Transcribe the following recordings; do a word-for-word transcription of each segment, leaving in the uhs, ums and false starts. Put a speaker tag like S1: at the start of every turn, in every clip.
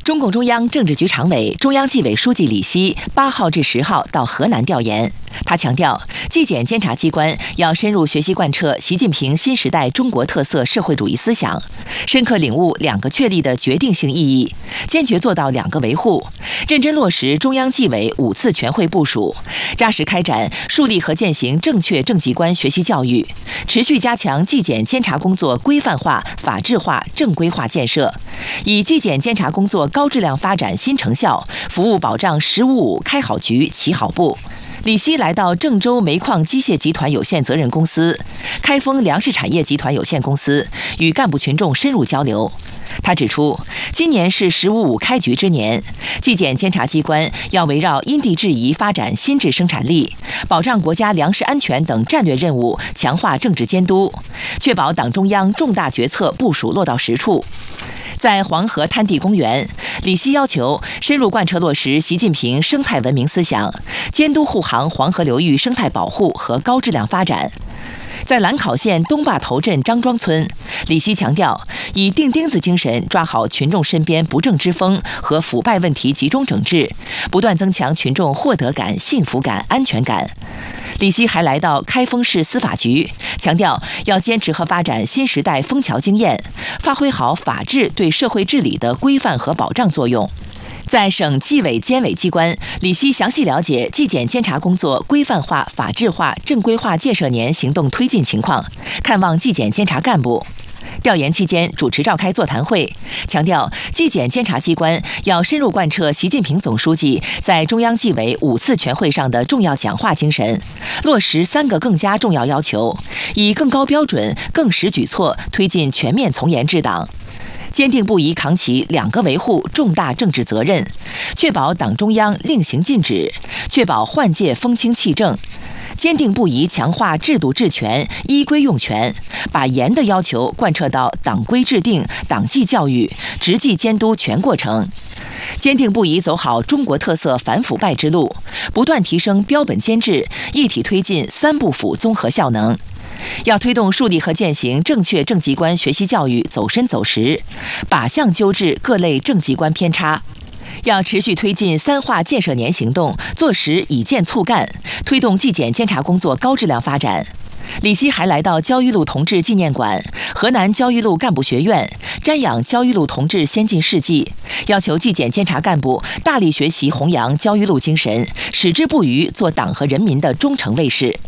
S1: 中共中央政治局常委、中央纪委书记李希八号至十号到河南调研。他强调，纪检监察机关要深入学习贯彻习近平新时代中国特色社会主义思想，深刻领悟两个确立的决定性意义，坚决做到两个维护，认真落实中央纪委五次全会部署，扎实开展树立和践行正确政绩观学习教育，持续加强纪检监察工作规范化、法治化、正规化建设，以纪检监察工作高质量发展新成效，服务保障“十五五”开好局、起好步。李希来到郑州煤矿机械集团有限责任公司、开封粮食产业集团有限公司，与干部群众深入交流。他指出，今年是“十五五”开局之年，纪检监察机关要围绕因地制宜发展新质生产力，保障国家粮食安全等战略任务，强化政治监督，确保党中央重大决策部署落到实处。在黄河滩地公园，李希要求深入贯彻落实习近平生态文明思想，监督护航黄河流域生态保护和高质量发展。在兰考县东坝头镇张庄村，李希强调，以钉钉子精神抓好群众身边不正之风和腐败问题集中整治，不断增强群众获得感、幸福感、安全感。李希还来到开封市司法局，强调要坚持和发展新时代枫桥经验，发挥好法治对社会治理的规范和保障作用。在省纪委监委机关，李希详细了解纪检监察工作规范化、法治化、正规化建设年行动推进情况，看望纪检监察干部。调研期间，主持召开座谈会，强调纪检监察机关要深入贯彻习近平总书记在中央纪委五次全会上的重要讲话精神，落实三个更加重要要求，以更高标准、更实举措推进全面从严治党。坚定不移扛起两个维护重大政治责任，确保党中央令行禁止，确保换届风清气正。坚定不移强化制度治权、依规用权，把严的要求贯彻到党规制定、党纪教育，执纪监督全过程。坚定不移走好中国特色反腐败之路，不断提升标本兼治，一体推进三不腐综合效能。要推动树立和践行正确政绩观学习教育走深走实，靶向纠治各类政绩观偏差。要持续推进三化建设年行动，做实以建促干，推动纪检监察工作高质量发展。李希还来到焦裕禄同志纪念馆、河南焦裕禄干部学院，瞻仰焦裕禄同志先进事迹，要求纪检监察干部大力学习弘扬焦裕禄精神，矢志不渝做党和人民的忠诚卫士。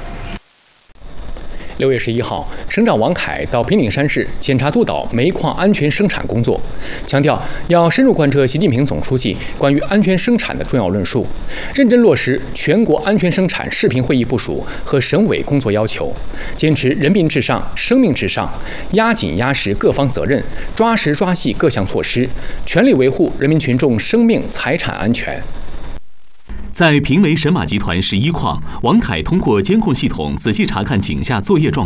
S2: 六月十一号，省长王凯到平顶山市检查督导煤矿安全生产工作，强调要深入贯彻习近平总书记关于安全生产的重要论述，认真落实全国安全生产视频会议部署和省委工作要求，坚持人民至上、生命至上，压紧压实各方责任，抓实抓细各项措施，全力维护人民群众生命财产安全。
S3: 在平煤神马集团十一矿，王凯通过监控系统仔细查看井下作业状